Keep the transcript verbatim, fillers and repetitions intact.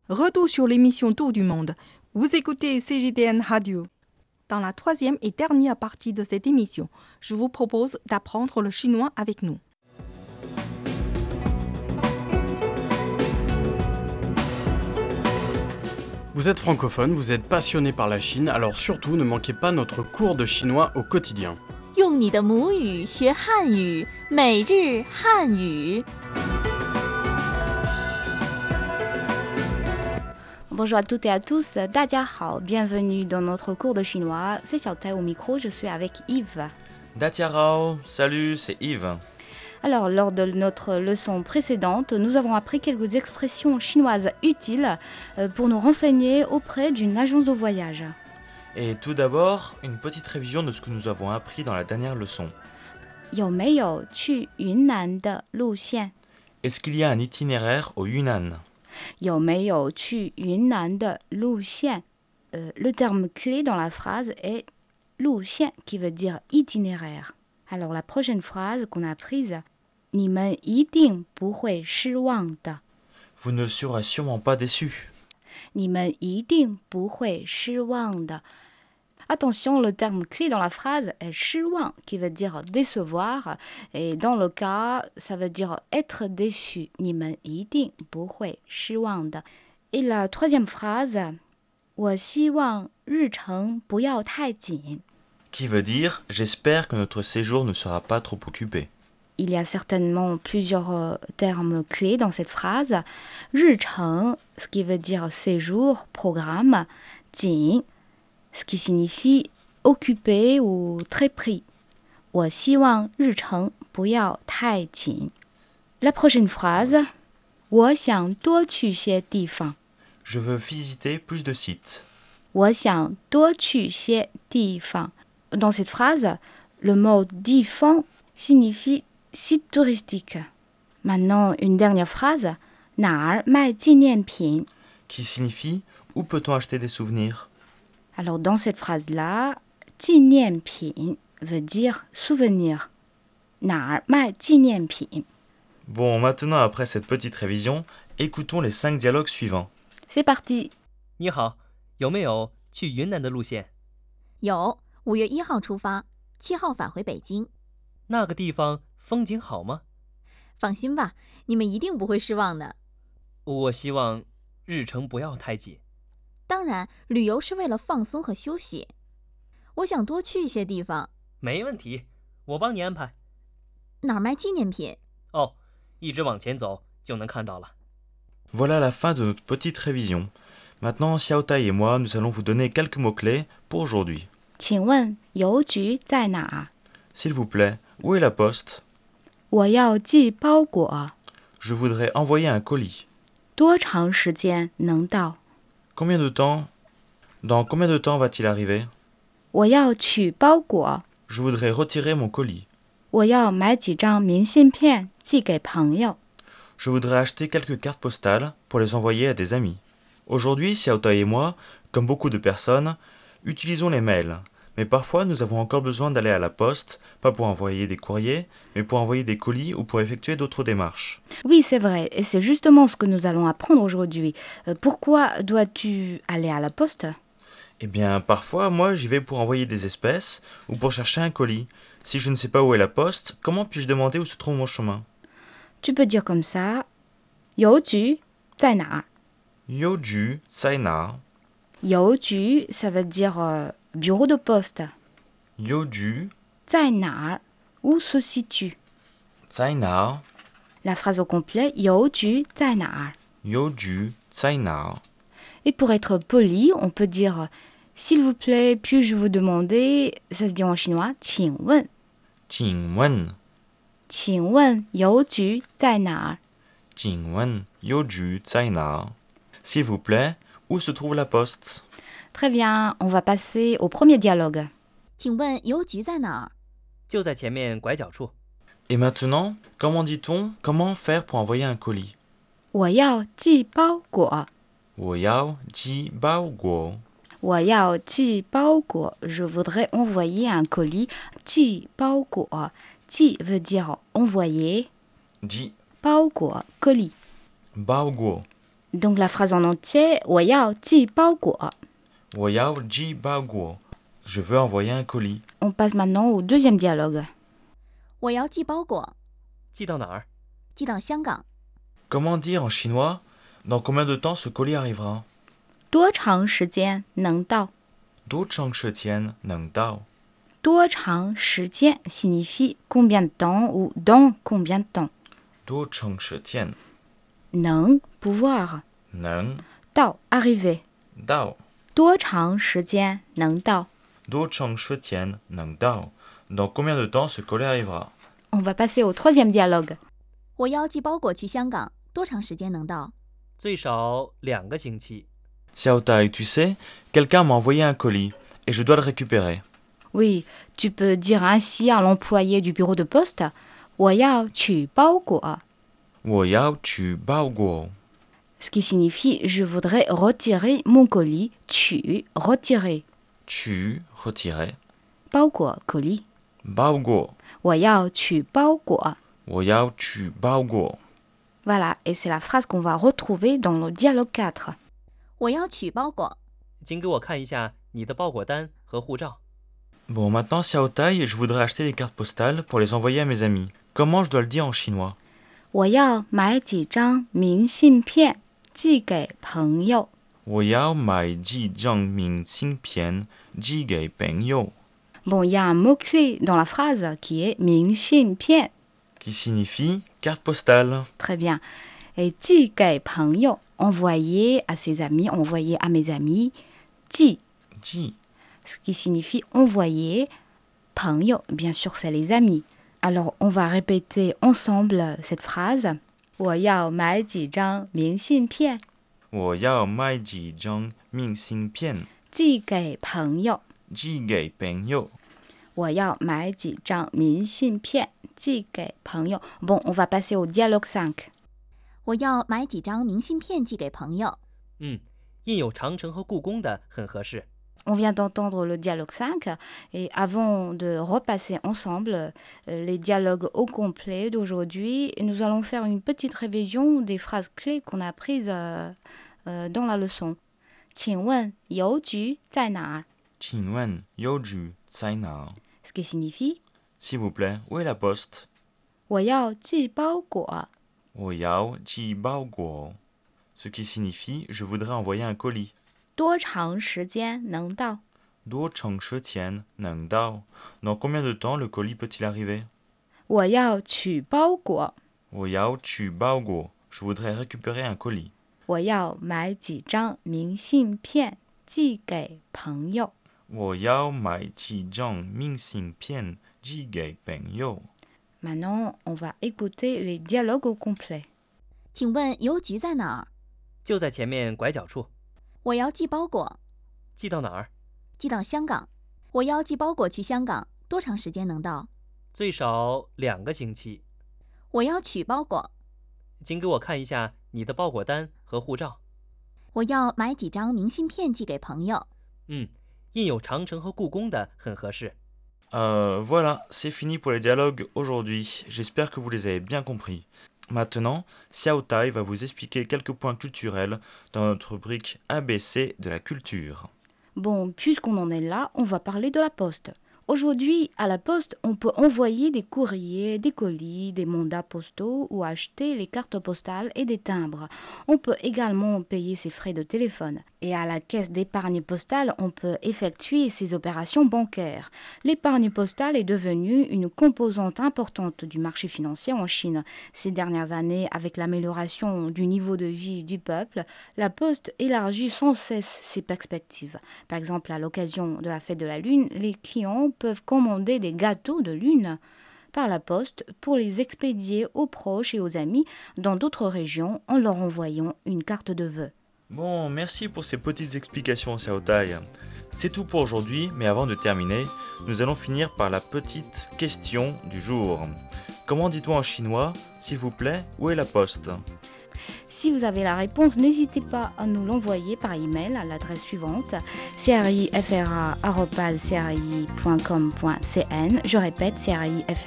Retour sur l'émission Tour du Monde. Vous écoutez C G T N Radio. Dans la troisième et dernière partie de cette émission, je vous propose d'apprendre le chinois avec nous. Vous êtes francophone, vous êtes passionné par la Chine, alors surtout ne manquez pas notre cours de chinois au quotidien. 用你的母语学汉语，每日汉语。 Bonjour à toutes et à tous, 大家好, bienvenue dans notre cours de chinois. C'est Xiaotai au micro, je suis avec Yves. Datiarao, salut, c'est Yves. Alors, lors de notre leçon précédente, nous avons appris quelques expressions chinoises utiles pour nous renseigner auprès d'une agence de voyage. Et tout d'abord, une petite révision de ce que nous avons appris dans la dernière leçon. 有没有去云南的路线? Est-ce qu'il y a un itinéraire au Yunnan? 有没有去云南的路线? euh, Le terme clé dans la phrase est 路线 qui veut dire itinéraire. Alors la prochaine phrase qu'on a apprise, 你们一定不会失望的. Vous ne serez sûrement pas déçus. 你们一定不会失望的. Attention, le terme clé dans la phrase est 失望 qui veut dire décevoir et dans le cas, ça veut dire être déçu. 你们一定不会失望的. Et la troisième phrase, 我希望日程不要太紧. Qui veut dire j'espère que notre séjour ne sera pas trop occupé. Il y a certainement plusieurs euh, termes clés dans cette phrase. 日程, ce qui veut dire séjour, programme. 紧, ce qui signifie occupé ou très pris. 我希望日程不要太紧. La prochaine phrase, 我想多去些地方. Je veux visiter plus de sites. 我想多去些地方. Dans cette phrase, le mot 地方 signifie site touristique. Maintenant, une dernière phrase, 哪儿卖纪念品? Qui signifie où peut-on acheter des souvenirs? Alors, dans cette phrase-là, 纪念品 veut dire souvenir. 哪儿卖纪念品? Bon, maintenant, après cette petite révision, écoutons les cinq dialogues suivants. C'est parti. 你好，有没有去云南的路线？ 有，五月一号出发，七号返回北京。 那个地方风景好吗？ 放心吧，你们一定不会失望的。 我希望日程不要太紧。 当然，旅游是为了放松和休息。我想多去一些地方。 没问题，我帮你安排。 哪儿卖纪念品？ 哦，一直往前走就能看到了。 Voilà la fin de notre petite révision. Maintenant, Xiaotai et moi, nous allons vous donner quelques mots-clés pour aujourd'hui. 请问邮局在哪儿? S'il vous plaît, où est la poste? 我要寄包裹. Je voudrais envoyer un colis. 多长时间能到? Combien de temps? Dans combien de temps va-t-il arriver? 我要取包裹. Je voudrais retirer mon colis. 我要买几张明信片寄给朋友. Je voudrais acheter quelques cartes postales pour les envoyer à des amis. Aujourd'hui, Xiaotai et moi, comme beaucoup de personnes, utilisons les mails. Mais parfois, nous avons encore besoin d'aller à la poste, pas pour envoyer des courriers, mais pour envoyer des colis ou pour effectuer d'autres démarches. Oui, c'est vrai, et c'est justement ce que nous allons apprendre aujourd'hui. Euh, pourquoi dois-tu aller à la poste? Eh bien, parfois, moi, j'y vais pour envoyer des espèces ou pour chercher un colis. Si je ne sais pas où est la poste, comment puis-je demander où se trouve mon chemin? Tu peux dire comme ça, 邮局在哪儿? Yoju, Tsaina. 邮局, ça veut dire euh, bureau de poste. Yoju, 在哪儿? Où se situe? Tsaina. La phrase au complet, 邮局在哪儿? Yoju, Tsaina. Et pour être poli, on peut dire s'il vous plaît, puis-je vous demander, ça se dit en chinois, 请问. Qingwen. 请问邮局在哪儿? Qingwen, Yoju, Tsaina. S'il vous plaît, où se trouve la poste? Très bien, on va passer au premier dialogue. 请问邮局在哪儿？ 就在前面拐角处。 Et maintenant, comment dit-on comment faire pour envoyer un colis? 我要寄包裹. 我要寄包裹. 我要寄包裹. Je voudrais envoyer un colis. 寄包裹. 寄 veut dire envoyer. 寄包裹 colis. 包裹 Donc la phrase en entier, 我要寄包裹. 我要寄包裹. Je veux envoyer un colis. On passe maintenant au deuxième dialogue. 我要寄包裹， 寄到哪儿？ 寄到香港。 Comment dire en chinois dans combien de temps ce colis arrivera? 多长时间能到? 多长时间能到? 多长时间 signifie combien de temps ou dans combien de temps. 多长时间能 pouvoir. 能到 arriver. 到多长时间能到? 多长时间能到 Dans combien de temps ce colis arrivera? On va passer au troisième dialogue. 我要寄包裹去香港，多长时间能到？ 最少两个星期。 Xiao Tai, tu sais, quelqu'un m'a envoyé un colis et je dois le récupérer. Oui, tu peux dire ainsi à l'employé du bureau de poste. 我要取包裹. 我要取包裹 Ce qui signifie je voudrais retirer mon colis. 取 retirer. 取 retirer 包裹 colis. 包裹我要取包裹. 我要取包裹 Voilà, et c'est la phrase qu'on va retrouver dans le dialogue quatre. 我要取包裹， 请给我看一下你的包裹单和护照。 Bon, maintenant, Xiao Tai, je voudrais acheter des cartes postales pour les envoyer à mes amis. Comment je dois le dire en chinois? 我要买几张明信片寄给朋友。 我要买几张明信片寄给朋友 Bon, il y a un mot-clé dans la phrase qui est 明信片. qui signifie carte postale. Très bien. Et 寄给朋友, envoyer à ses amis, envoyer à mes amis. 寄 Ji, ce qui signifie envoyer. 朋友, bien sûr, c'est les amis. Alors, on va répéter ensemble cette phrase. 我要买几张明信片我要买几张明信片寄给朋友。 寄给朋友。 我要买几张明信片寄给朋友。Bon, on va passer au dialogue cinq. 我要买几张明信片寄给朋友。 嗯，印有长城和故宫的很合适。 On vient d'entendre le dialogue cinq et avant de repasser ensemble euh, les dialogues au complet d'aujourd'hui, nous allons faire une petite révision des phrases clés qu'on a apprises euh, euh, dans la leçon. 请问邮局在哪儿？ 请问邮局在哪？ Ce qui signifie S'il vous plaît, où est la poste? 我要寄包裹。 我要寄包裹 Ce qui signifie je voudrais envoyer un colis. 多长时间能到？ 多长时间能到 Dans combien de temps le colis peut-il arriver? 我要取包裹。 我要取包裹 Je voudrais récupérer un colis. 我要买几张明信片寄给朋友。 我要买几张明信片寄给朋友。 Maintenant, on va écouter les dialogues au complet. 请问邮局在哪儿？ 就在前面拐角处。 我要寄包裹， 寄到哪儿？ 寄到香港。我要寄包裹去香港，多长时间能到？ 最少两个星期。 我要取包裹， 请给我看一下你的包裹单和护照。 我要买几张明信片寄给朋友。 嗯，印有长城和故宫的很合适。 Euh, voilà, c'est fini pour les dialogues aujourd'hui. J'espère que vous les avez bien compris. Maintenant, Xiao Tai va vous expliquer quelques points culturels dans notre rubrique A B C de la culture. Bon, puisqu'on en est là, on va parler de la poste. Aujourd'hui, à la poste, on peut envoyer des courriers, des colis, des mandats postaux ou acheter les cartes postales et des timbres. On peut également payer ses frais de téléphone. Et à la caisse d'épargne postale, on peut effectuer ses opérations bancaires. L'épargne postale est devenue une composante importante du marché financier en Chine. Ces dernières années, avec l'amélioration du niveau de vie du peuple, la poste élargit sans cesse ses perspectives. Par exemple, à l'occasion de la fête de la Lune, les clients peuvent commander des gâteaux de lune par la poste pour les expédier aux proches et aux amis dans d'autres régions en leur envoyant une carte de vœux. Bon, merci pour ces petites explications, Xiao Tai. C'est tout pour aujourd'hui, mais avant de terminer, nous allons finir par la petite question du jour. Comment dit-on en chinois, s'il vous plaît, où est la poste? Si vous avez la réponse, n'hésitez pas à nous l'envoyer par email à l'adresse suivante c r i f r a arobase c r i point com point c n. Je répète, c r i f